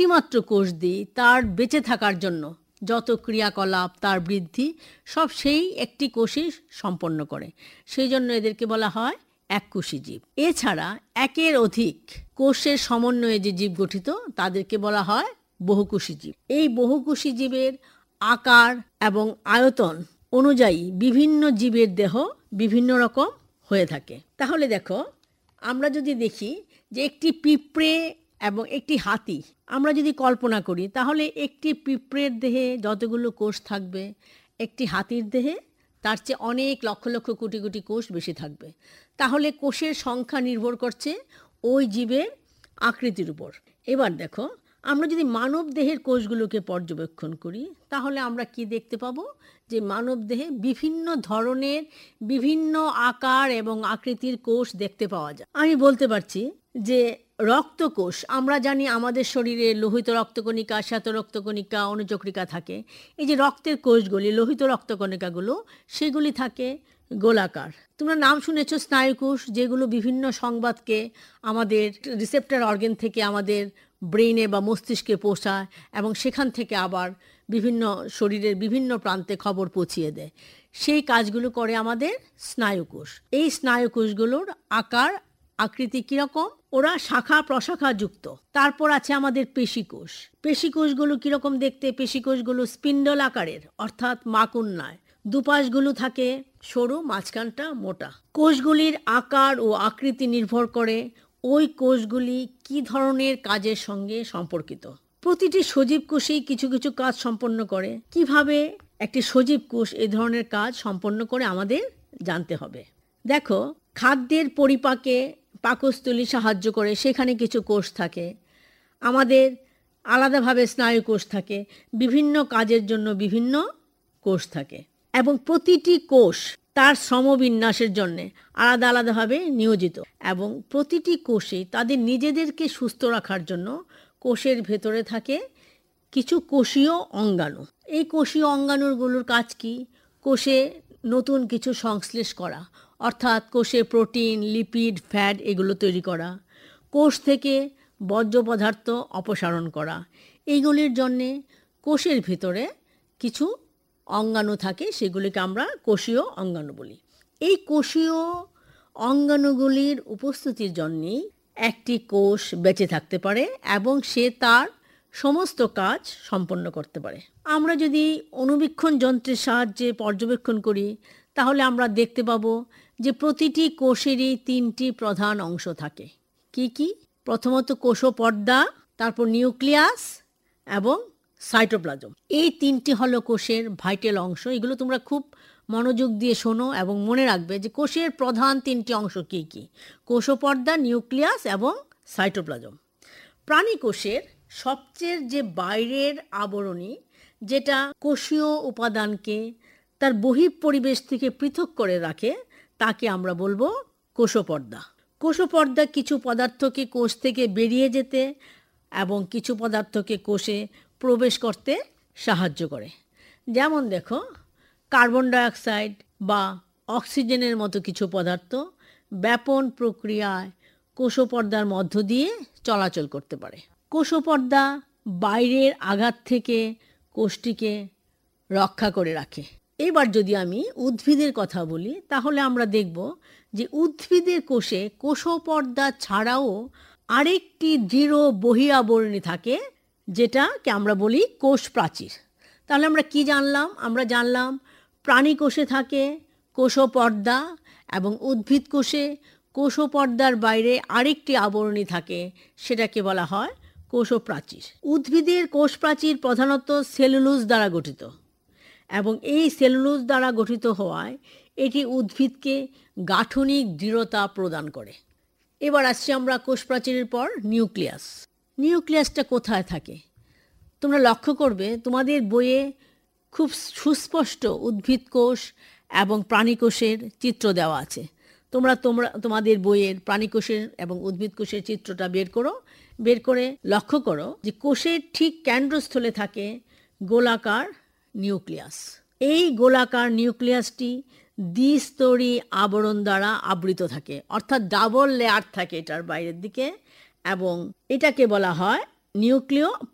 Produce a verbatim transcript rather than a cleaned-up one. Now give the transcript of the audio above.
একটিমাত্র কোষ দিই তার বেঁচে থাকার জন্য যত ক্রিয়াকলাপ, তার বৃদ্ধি সব সেই একটি কোষই সম্পন্ন করে। সেই জন্য এদেরকে বলা হয় এককোষী জীব। এছাড়া একের অধিক কোষের সমন্বয়ে যে জীব গঠিত তাদেরকে বলা হয় বহুকোষী জীব। এই বহুকোষী জীবের আকার এবং আয়তন অনুযায়ী বিভিন্ন জীবের দেহ বিভিন্ন রকম হয়ে থাকে। তাহলে দেখো, আমরা যদি দেখি যে একটি পিঁপড়ে এবং একটি হাতি আমরা যদি কল্পনা করি, তাহলে একটি পিঁপড়ের দেহে যতগুলো কোষ থাকবে, একটি হাতির দেহে তার চেয়ে অনেক লক্ষ লক্ষ কোটি কোটি কোষ বেশি থাকবে। তাহলে কোষের সংখ্যা নির্ভর করছে ওই জীবের আকৃতির উপর। এবার দেখো, আমরা যদি মানব দেহের কোষগুলোকে পর্যবেক্ষণ করি, তাহলে আমরা কি দেখতে পাবো যে মানব দেহে বিভিন্ন ধরনের বিভিন্ন আকার এবং আকৃতির কোষ দেখতে পাওয়া যায়। আমি বলতে পারছি যে রক্তকোষ, আমরা জানি আমাদের শরীরে লোহিত রক্তকণিকা, শ্বেত রক্তকণিকা, অনুচক্রিকা থাকে। এই যে রক্তের কোষগুলি, লোহিত রক্তকণিকাগুলো, সেগুলি থাকে গোলাকার। তোমরা নাম শুনেছো স্নায়ুকোষ, যেগুলো বিভিন্ন সংবাদকে আমাদের রিসেপ্টর অর্গান থেকে আমাদের ব্রেইনে বা মস্তিষ্কে পৌঁছায় এবং সেখান থেকে আবার বিভিন্ন শরীরের বিভিন্ন প্রান্তে খবর পৌঁছিয়ে দেয়। সেই কাজগুলো করে আমাদের স্নায়ুকোষ। এই স্নায়ুকোষগুলোর আকার আকৃতি কীরকম? ওরা শাখা প্রশাখা যুক্ত। তারপর আছে আমাদের পেশিকোষ। পেশিকোষগুলো কীরকম দেখতে? পেশিকোষগুলো স্পিন্ডল আকারের, অর্থাৎ মাকুন্নায়। দুপাশগুলো থাকে সরু, মাঝখানটা মোটা। কোষগুলির আকার ও আকৃতি নির্ভর করে ওই কোষগুলি কি ধরনের কাজের সঙ্গে সম্পর্কিত। প্রতিটি সজীব কোষেই কিছু কিছু কাজ সম্পন্ন করে। কিভাবে একটি সজীব কোষ এই ধরনের কাজ সম্পন্ন করে আমাদের জানতে হবে। দেখো, খাদ্যের পরিপাকে পাকস্থলী সাহায্য করে, সেখানে কিছু কোষ থাকে। আমাদের আলাদাভাবে স্নায়ুকোষ থাকে, বিভিন্ন কাজের জন্য বিভিন্ন কোষ থাকে এবং প্রতিটি কোষ তার শ্রমবিন্যাসের জন্য আলাদা আলাদাভাবে নিয়োজিত এবং প্রতিটি কোষে তাদের নিজেদেরকে সুস্থ রাখার জন্য কোষের ভেতরে থাকে কিছু কোষীয় অঙ্গাণু। এই কোষীয় অঙ্গাণুগুলোর কাজ কি? কোষে নতুন কিছু সংশ্লেষ করা, অর্থাৎ কোষে প্রোটিন, লিপিড, ফ্যাট এগুলো তৈরি করা, কোষ থেকে বর্জ্য পদার্থ অপসারণ করা। এইগুলির জন্যে কোষের ভিতরে কিছু অঙ্গাণু থাকে, সেগুলিকে আমরা কোষীয় অঙ্গাণু বলি। এই কোষীয় অঙ্গাণুগুলির উপস্থিতির জন্যেই একটি কোষ বেঁচে থাকতে পারে এবং সে তার সমস্ত কাজ সম্পন্ন করতে পারে। আমরা যদি অণুবীক্ষণ যন্ত্রের সাহায্যে পর্যবেক্ষণ করি, তাহলে আমরা দেখতে পাবো যে প্রতিটি কোষেরই তিনটি প্রধান অংশ থাকে। কি কি? প্রথমত কোষপর্দা, তারপর নিউক্লিয়াস এবং সাইটোপ্লাজম। এই তিনটি হলো কোষের ভাইটাল অংশ। এগুলো তোমরা খুব মনোযোগ দিয়ে শোনো এবং মনে রাখবে যে কোষের প্রধান তিনটি অংশ কি কি: কোষপর্দা, নিউক্লিয়াস এবং সাইটোপ্লাজম। প্রাণী কোষের সবচেয়ে যে বাইরের আবরণী, যেটা কোষীয় উপাদানকে তার বহিঃপরিবেশ থেকে পৃথক করে রাখে, তাকে আমরা বলবো কোষপর্দা। কোষপর্দা কিছু পদার্থকে কোষ থেকে বেরিয়ে যেতে এবং কিছু পদার্থকে কোষে প্রবেশ করতে সাহায্য করে। যেমন দেখো, কার্বন ডাইঅক্সাইড বা অক্সিজেনের মতো কিছু পদার্থ ব্যাপন প্রক্রিয়ায় কোষপর্দার মধ্য দিয়ে চলাচল করতে পারে। কোষপর্দা বাইরের আঘাত থেকে কোষটিকে রক্ষা করে রাখে। এবার যদি আমি উদ্ভিদের কথা বলি, তাহলে আমরা দেখব যে উদ্ভিদের কোষে কোষপর্দা ছাড়াও আরেকটি দৃঢ় বহি আবরণী থাকে, যেটাকে আমরা বলি কোষ প্রাচীর। তাহলে আমরা কি জানলাম? আমরা জানলাম প্রাণী কোষে থাকে কোষপর্দা এবং উদ্ভিদ কোষে কোষপর্দার বাইরে আরেকটি আবরণী থাকে, সেটাকে বলা হয় কোষ প্রাচীর। উদ্ভিদের কোষ প্রাচীর প্রধানত সেলুলোজ দ্বারা গঠিত এবং এই সেলুলোজ দ্বারা গঠিত হওয়ায় এটি উদ্ভিদকে গাঠনিক দৃঢ়তা প্রদান করে। এবার আসছি আমরা কোষ প্রাচীরের পর নিউক্লিয়াস। নিউক্লিয়াসটা কোথায় থাকে? তোমরা লক্ষ্য করবে তোমাদের বইয়ে খুব সুস্পষ্ট উদ্ভিদ কোষ এবং প্রাণী কোষের চিত্র দেওয়া আছে। তোমরা তোমরা তোমাদের বইয়ের প্রাণী কোষের এবং উদ্ভিদ কোষের চিত্রটা বের করো, বের করে লক্ষ্য করো যে কোষের ঠিক কেন্দ্রস্থলে থাকে গোলাকার নিউক্লিয়াস। এই গোলাকার নিউক্লিয়াসটি দ্বিস্তরী আবরণ দ্বারা আবৃত থাকে, অর্থাৎ ডাবল লেয়ার থাকে এটার বাইরের দিকে, এবং এটাকে বলা হয় নিউক্লিয়